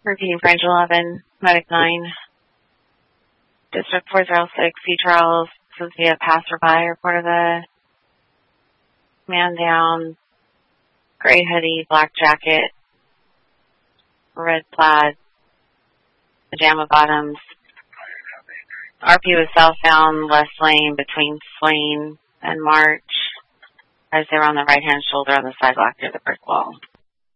Repeating Branch 11, Medic 9, District 406, Sea Trials, supposed to be a passerby, reported a man down, gray hoodie, black jacket, red plaid, pajama bottoms. RP was southbound West Lane between Swain and March as they were on the right-hand shoulder on the sidewalk near the brick wall.